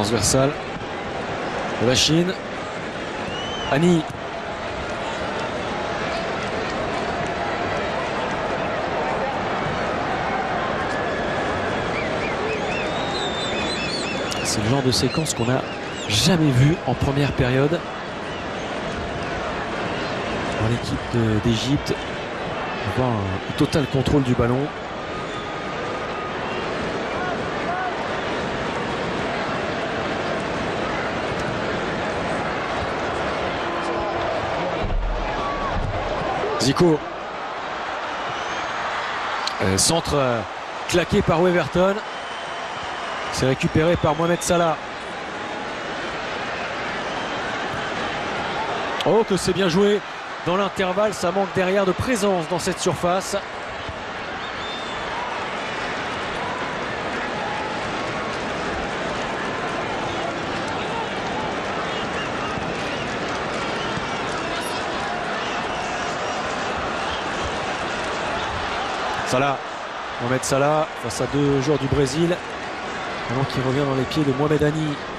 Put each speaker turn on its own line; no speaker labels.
transversale de la Chine. Annie. C'est le genre de séquence qu'on n'a jamais vu en première période dans l'équipe d'Égypte. On voit un total contrôle du ballon. Zico. Centre claqué par Weverton. C'est récupéré par Mohamed Salah. Oh, que c'est bien joué dans l'intervalle. Ça manque derrière de présence dans cette surface. Salah, Mohamed Salah face à deux joueurs du Brésil. Ballon qui revient dans les pieds de Mohamed Annie.